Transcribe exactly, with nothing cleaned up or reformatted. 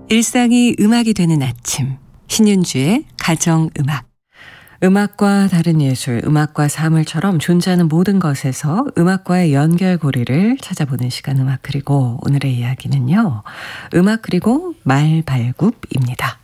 일상이 음악이 되는 아침, 신윤주의 가정음악. 음악과 다른 예술, 음악과 사물처럼 존재하는 모든 것에서 음악과의 연결고리를 찾아보는 시간, 음악 그리고 오늘의 이야기는요, 음악 그리고 말발굽입니다.